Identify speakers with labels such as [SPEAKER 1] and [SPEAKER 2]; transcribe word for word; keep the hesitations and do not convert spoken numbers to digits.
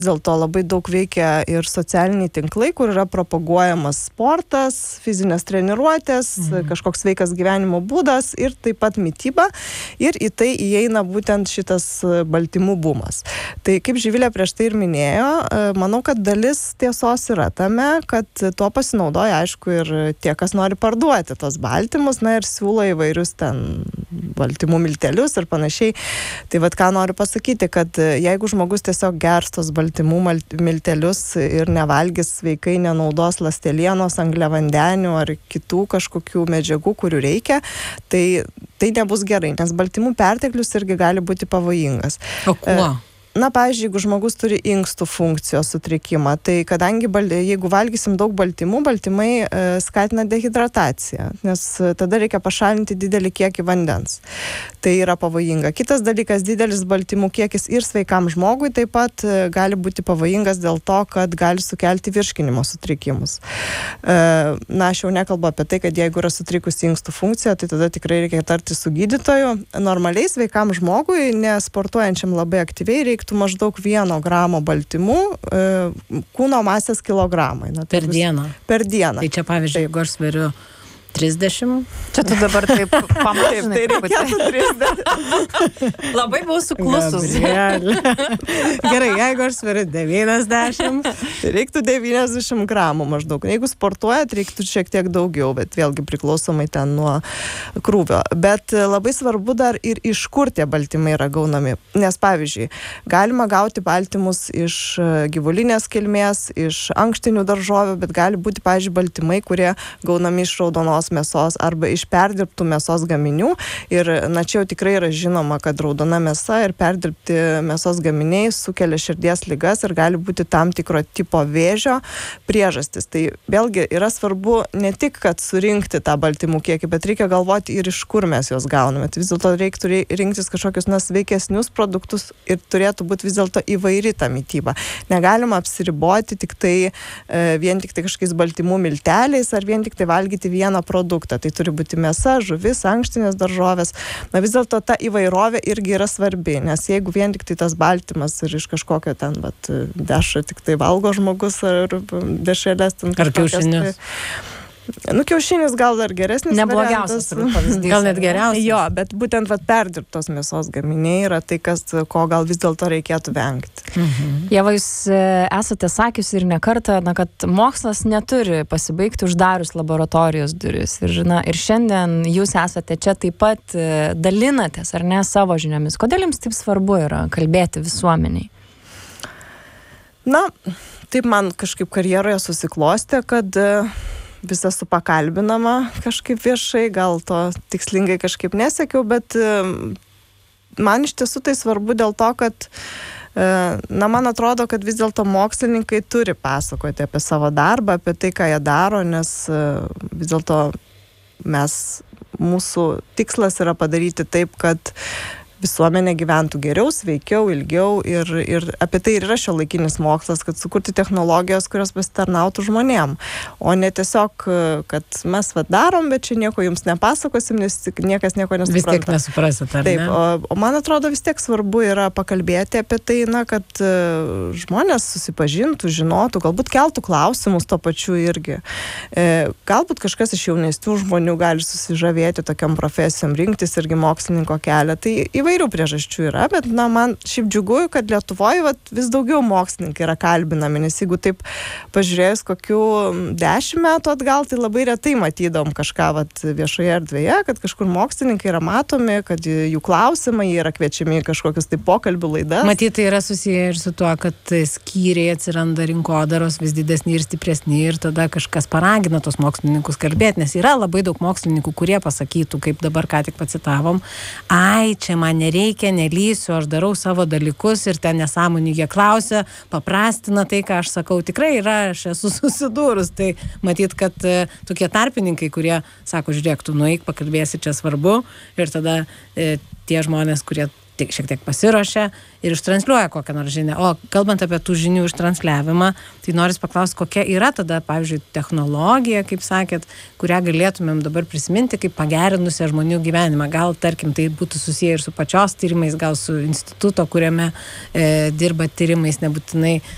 [SPEAKER 1] Dėl to labai daug veikia ir socialiniai tinklai, kur yra propaguojamas sportas, fizinės treniruotės, mhm. kažkoks sveikas gyvenimo būdas ir taip pat mityba. Ir į tai įeina būtent šitas baltymų bumas. Tai kaip Živilė prieš tai ir minėjo, manau, kad dalis tiesos yra tame, kad tuo pasinaudoja, aišku, ir tie, kas nori parduoti tos baltymus, na ir siūlo įvairius ten baltymų miltelius ir panašiai. Tai vad ką noriu pasakyti, kad jeigu žmogus tiesiog gers tos baltymų miltelius ir nevalgys sveikai, nenaudos ląstelienos, angliavandenių ar kitų kažkokių medžiagų, kurių reikia, tai tai nebus gerai, nes baltymų perteklius irgi gali būti pavojingas.
[SPEAKER 2] O kuo?
[SPEAKER 1] Na, pavyzdžiui, jeigu žmogus turi inkstų funkcijos sutrikimą, tai kadangi bal, jeigu valgysim daug baltymų, baltymai e, skatina dehidrataciją, nes tada reikia pašalinti didelį kiekį vandens. Tai yra pavojinga. Kitas dalykas, didelis baltymų kiekis ir sveikam žmogui taip pat e, gali būti pavojingas dėl to, kad gali sukelti virškinimo sutrikimus. E, na, aš jau nekalbu apie tai, kad jeigu yra sutrikusi inkstų funkcija, tai tada tikrai reikia tarti su gydytoju. Normaliai sveikam žmogui, nesportuojančiam labai aktyviai, reikia maždaug vieno gramo baltymų e, kūno masės kilogramai. Na,
[SPEAKER 2] per bus, dieną?
[SPEAKER 1] Per dieną.
[SPEAKER 2] Tai čia, pavyzdžiui, jeigu aš sveriu trisdešimt.
[SPEAKER 3] Čia tu dabar taip pamažinai.
[SPEAKER 1] Tai reikėtų trisdešimt.
[SPEAKER 3] Labai buvau suklusus.
[SPEAKER 1] Gerai, jeigu aš sveriu devyniasdešimt, tai reiktų devyniasdešimt gramų maždaug. Jeigu sportuojat, reiktų šiek tiek daugiau, bet vėlgi priklausomai ten nuo krūvio. Bet labai svarbu dar ir iš kur tie baltymai yra gaunami. Nes, pavyzdžiui, galima gauti baltymus iš gyvulinės kilmės, iš ankštinių daržovių, bet gali būti, pavyzdžiui, baltymai, kurie gaunami iš raudonos mėsos arba iš perdirbtų mėsos gaminių. Ir, na, čia jau tikrai yra žinoma, kad raudona mėsa ir perdirbti mėsos gaminiai sukelia širdies ligas ir gali būti tam tikro tipo vėžio priežastis. Tai vėlgi yra svarbu ne tik, kad surinkti tą baltymų kiekį, bet reikia galvoti ir iš kur mes juos gauname. Tai vis dėlto reiktų rinktis kažkokius na, sveikesnius produktus ir turėtų būti vis dėlto įvairi ta mityba. Negalima apsiriboti tik tai e, vien tik tai kažkokiais baltymų milteliais ar vien tik tai valgyti vieną produktą. Tai turi būti mėsa, žuvis, ankštinės daržovės. Na vis dėlto ta įvairovė irgi yra svarbi, nes jeigu vien tik tai tas baltymas ir iš kažkokio ten, vat, dešrą tik tai valgo žmogus ar dešrelės ten
[SPEAKER 2] ar kiaušinius.
[SPEAKER 1] Tai, nu, kiaušinis gal dar geresnis
[SPEAKER 3] neblogiausias pavyzdys.
[SPEAKER 2] Gal net geriausias.
[SPEAKER 1] Jo, bet būtent vat, perdirbtos mėsos gaminiai yra tai, kas, ko gal vis dėlto reikėtų vengti.
[SPEAKER 3] Mhm. Ieva, jūs esate sakiusi ir ne kartą, na, kad mokslas neturi pasibaigti uždarius laboratorijos duris. Ir, na, ir šiandien jūs esate čia taip pat dalinatės, ar ne, savo žiniomis. Kodėl jums taip svarbu yra kalbėti visuomeniai?
[SPEAKER 1] Na, taip man kažkaip karjeroje susiklostė, kad visą supakalbinama kažkaip viešai, gal to tikslingai kažkaip nesekiau, bet man iš tiesų tai svarbu dėl to, kad na, man atrodo, kad vis dėlto mokslininkai turi pasakoti apie savo darbą, apie tai, ką jie daro, nes vis dėlto mes, mūsų tikslas yra padaryti taip, kad visuomenė gyventų geriau, sveikiau, ilgiau ir, ir apie tai ir yra šiuolaikinis mokslas, kad sukurti technologijos, kurios pasitarnautų žmonėm, o ne tiesiog, kad mes vad darom, bet čia nieko jums nepasakosim, nes niekas nieko nesupranta.
[SPEAKER 2] Vis tiek nesuprasit, ar ne?
[SPEAKER 1] Taip, o, o man atrodo vis tiek svarbu yra pakalbėti apie tai, na, kad uh, žmonės susipažintų, žinotų, galbūt keltų klausimus to pačiu irgi. E, galbūt kažkas iš jaunesnių žmonių gali susižavėti tokiam profesijom, rinktis irgi mokslininko kelią. Tai įvairių priežasčių yra, bet na, man šiaip džiugu, kad Lietuvoje vat, vis daugiau mokslininkai yra kalbinami, nes jeigu taip pažiūrėjus kokių dešimt metų atgal, tai labai retai matydom kažką vat, viešoje erdvėje, kad kažkur mokslininkai yra matomi, kad jų klausimai yra kviečiami į kažkokius tai pokalbių laidas.
[SPEAKER 2] Matyt, tai yra susiję ir su tuo, kad skyriai atsiranda rinkodaros vis didesni ir stipresni ir tada kažkas paragina tos mokslininkus kalbėti, nes yra labai daug mokslininkų, kurie pasakytų, kaip dabar ką tik pacitavom, ai, čia man nereikia, nelysiu, aš darau savo dalykus ir ten nesąmonį jie klausia, paprastina tai, ką aš sakau. Tikrai yra, aš esu susidūrus. Tai matyt, kad e, tokie tarpininkai, kurie sako, žiūrėk, tu nueik, pakalbėsi, čia svarbu. Ir tada e, tie žmonės, kurie tik šiek tiek pasiruošia ir ištransliuoja kokią nors žinią. O kalbant apie tų žinių ištransliavimą, tai noris paklausti, kokia yra tada, pavyzdžiui, technologija, kaip sakėt, kurią galėtumėm dabar prisiminti, kaip pagerinusią žmonių gyvenimą. Gal, tarkim, tai būtų susiję ir su pačios tyrimais, gal su instituto, kuriame e, dirba tyrimais, nebūtinai